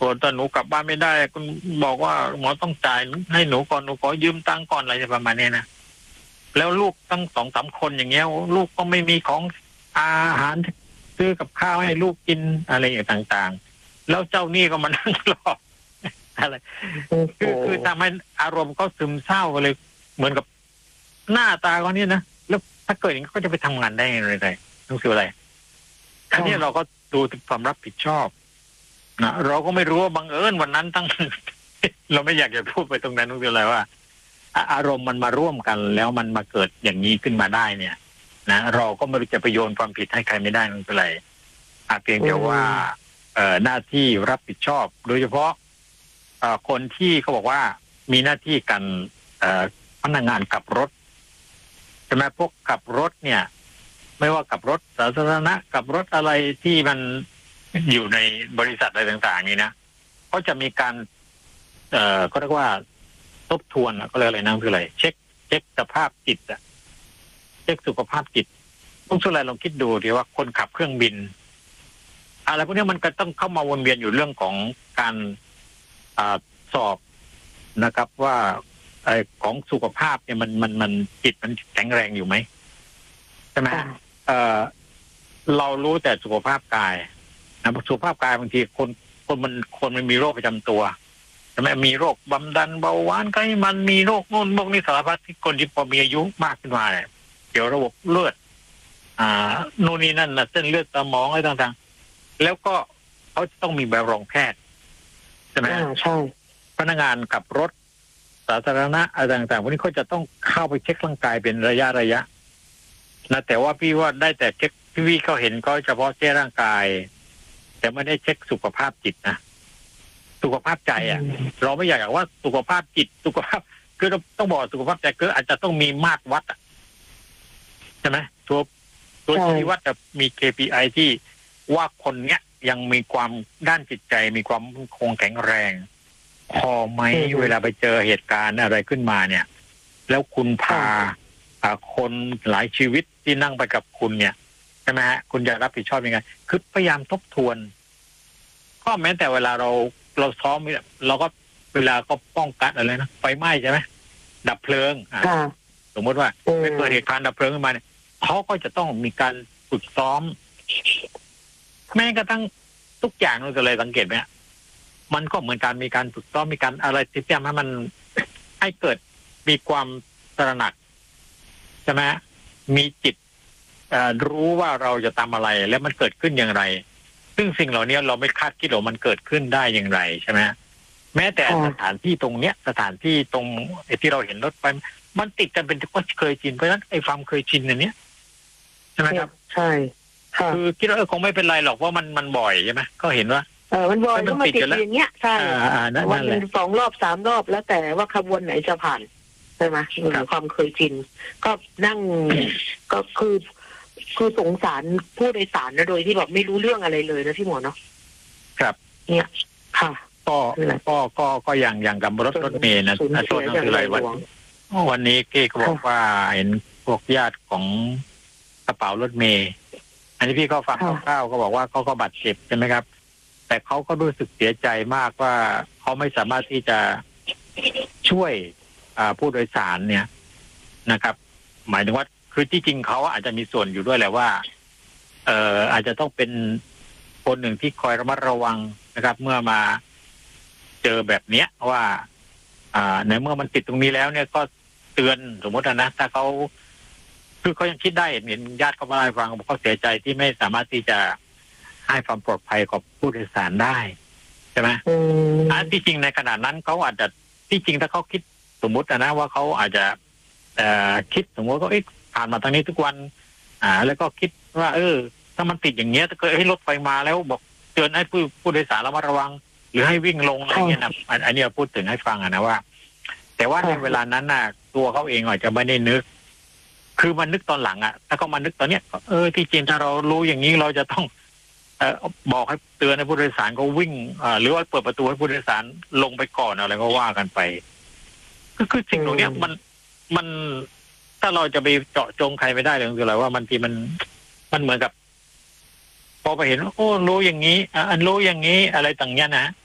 ส่วนตอนหนูกลับบ้านไม่ได้คุณบอกว่าหมอต้องจ่ายให้หนูก่อนหนูขอยืมตังค์ก่อนอะไรประมาณนี้นะแล้วลูกตั้ง2-3 คนอย่างเงี้ยลูกก็ไม่มีของอาหารซื้อกับข้าวให้ลูกกินอะไรอย่างต่างๆแล้วเจ้าหนี้ก็มานั่งรออะไรคือทำให้อารมณ์เขาซึมเศร้าเลยเหมือนกับหน้าตาเขาเนี่ยนะแล้วถ้าเกิดอย่างนี้เขาจะไปทำงานได้ยังไงต้องซื้ออะไรอันนี้เราก็ดูถึงความรับผิดชอบนะเราก็ไม่รู้ว่าบังเอิญวันนั้นตั้ง เราไม่อยากจะพูดไปตรงนั้นต้องซื้ออะไรว่าอารมณ์มันมาร่วมกันแล้วมันมาเกิดอย่างนี้ขึ้นมาได้เนี่ยนะเราก็ไม่รู้จะไปโยนความผิดให้ใครไม่ได้นั่นเป็นไรเพียงแต่ว่าหน้าที่รับผิดชอบโดยเฉพาะคนที่เขาบอกว่ามีหน้าที่กันพนักงานขับรถใช่ไหมพวกขับรถเนี่ยไม่ว่าขับรถสาธารณะขับรถอะไรที่มันอยู่ในบริษัทอะไรต่างๆนี่นะเขาจะมีการก็เรียกว่าทบทวนก็เลยอะไรนะคืออะไรเช็คสภาพจิตเช็คสุขภาพจิตต้องสุดอะไรลองคิดดูดีว่าคนขับเครื่องบินอะไรพวกนี้มันก็ต้องเข้ามาวนเวียนอยู่เรื่องของการสอบนะครับว่าของสุขภาพเนี่ยมันจิตมันแข็งแรงอยู่ไหมใช่ไหมเรารู้แต่สุขภาพกายนะสุขภาพกายบางทีคนมันมีโรคประจำตัวใช่ไหมมีโรคความดันเบาหวานไขมันมีโรคโน่นโรคนี้สารพัดที่คนที่พอมีอายุมากขึ้นมาเนี่ยเกี่ยวระบบเลือดโน่นนี่นั่นนะเส้นเลือดสมองอะไรต่างๆแล้วก็เขาจะต้องมีใบรับรองแพทย์ใช่ไหมใช่พนักงานขับรถสาธารณะอะไรต่างๆพวกนี้เขาจะต้องเข้าไปเช็คร่างกายเป็นระยะนะแต่ว่าพี่ว่าได้แต่เช็คพี่เขาเห็นก็เฉพาะเช็คร่างกายแต่ไม่ได้เช็คสุขภาพจิตนะสุขภาพใจเราไม่อยากว่าสุขภาพจิตสุขภาพคือเราต้องบอกสุขภาพใจคืออาจจะต้องมีมาตรวัดใช่ไหมตัวชี้วัดจะมี KPI ที่ว่าคนเนี้ยยังมีความด้านจิตใจมีความคงแข็งแรงพอไหมเวลาไปเจอเหตุการณ์อะไรขึ้นมาเนี่ยแล้วคุณพาคนหลายชีวิตที่นั่งไปกับคุณเนี่ยใช่ไหมฮะคุณจะรับผิดชอบยังไงคือพยายามทบทวนก็แม้แต่เวลาเราซ้อมเราก็เวลาก็ป้องกันอะไรนะไฟไหม้ใช่ไหมดับเพลิงสมมติว่าไม่เกิดเหตุการณ์ดับเพลิงขึ้นมาเนี่ยเขาก็จะต้องมีการฝึกซ้อมแม้กระทั่งทุกอย่างเราเลยสังเกตไหมมันก็เหมือนการมีการฝึกซ้อมมีการอะไรที่ทำให้มันให้เกิดมีความตระหนักใช่ไหมมีจิตรู้ว่าเราจะทำอะไรและมันเกิดขึ้นอย่างไรซึ่งสิ่งเหล่านี้เราไม่คาดคิดว่ามันเกิดขึ้นได้อย่างไรใช่ไหมแม้แต่สถานที่ตรงเนี้ยสถานที่ตรงที่เราเห็นรถไฟมันติดกันเป็นก็เคยชินเพราะฉะนั้นไอ้ความเคยชินอันเนี้ยใช่ไหมครับใช่คือคิดว่าคงไม่เป็นไรหรอกเพราะมันบ่อยใช่ไหมก็เห็นว่ามันบ่อยก็มาติดอย่างเงี้ยใช่วันหนึ่ง2 รอบ 3 รอบแล้วแต่ว่าขบวนไหนจะผ่านใช่ไหมความเคยชินก็นั่งก็คือสงสารผู้โดยสารนะโดยที่แบบไม่รู้เรื่องอะไรเลยนะพี่หมอเนาะครับเนี่ยค่ะก็อย่างกับรถเมล์นะส่วนนั้นคืออะไรวันนี้เก้ก็บอกว่าเห็นพวกญาติของกระเป๋ารถเมล์อันนี้พี่ก็ฟังคร่าวๆก็บอกว่าเขาก็บาดเจ็บใช่ไหมครับแต่เขาก็รู้สึกเสียใจมากว่าเขาไม่สามารถที่จะช่วยผู้โดยสารเนี่ยนะครับหมายถึงว่าคือที่จริงเขาอาจจะมีส่วนอยู่ด้วยแหละว่าอาจจะต้องเป็นคนหนึ่งที่คอยระมัดระวังนะครับ เมื่อมาเจอแบบเนี้ยว่าในเมื่อมันติดตรงนี้แล้วเนี่ยก็เตือนสมมตินะถ้าเขาคือเขายังคิดได้เห็นญาติเขามาให้ฟังเขาเสียใจที่ไม่สามารถที่จะให้ความปลอดภัยกับผู้โดยสารได้ใช่ไหมที่จริงในขณะนั้นเขาอาจจะที่จริงถ้าเขาคิดสมมตินะว่าเขาอาจจะคิดสมมติเขาผ่านมาทางนี้ทุกวันแล้วก็คิดว่าถ้ามันติดอย่างเงี้ยถ้าเกิดให้รถไฟมาแล้วบอกเตือนให้ผู้โดยสารระมัดระวังหรือให้วิ่งลงอะไรเงี้ยนะอันนี้พูดถึงให้ฟังนะว่าแต่ว่าในเวลานั้นน่ะตัวเขาเองอาจจะไม่ได้นึกคือมันนึกตอนหลังถ้าเขามานึกตอนเนี้ยที่จริงถ้าเรารู้อย่างนี้เราจะต้องบอกให้เตือนให้ผู้โดยสารเขาวิ่งหรือว่าเปิดประตูให้ผู้โดยสารลงไปก่อนอะไรก็ว่ากันไปคือสิ่งเหล่านี้มันถ้าเราจะไปเจาะจงใครไม่ได้เลยคืออะไรว่าบางทีมันเหมือนกับพอไปเห็นโอ้รู้อย่างนี้อันรู้อย่างนี้อะไรต่างเนี้ยนะ